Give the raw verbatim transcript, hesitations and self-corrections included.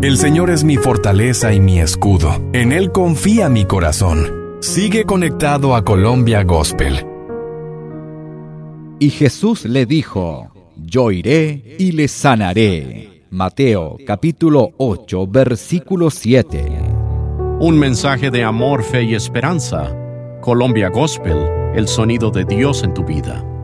El Señor es mi fortaleza y mi escudo. En Él confía mi corazón. Sigue conectado a Colombia Gospel. Y Jesús le dijo: Yo iré y le sanaré. Mateo capítulo ocho, versículo siete. Un mensaje de amor, fe y esperanza. Colombia Gospel, el sonido de Dios en tu vida.